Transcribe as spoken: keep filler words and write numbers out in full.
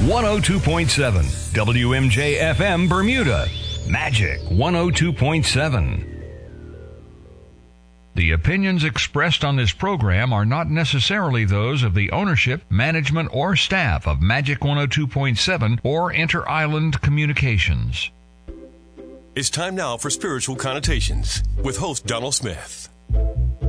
one oh two point seven W M J F M Bermuda. Magic one oh two point seven. The opinions expressed on this program are not necessarily those of the ownership, management, or staff of Magic one oh two point seven or Inter-Island Communications. It's time now for Spiritual Connotations with host Donald Smith.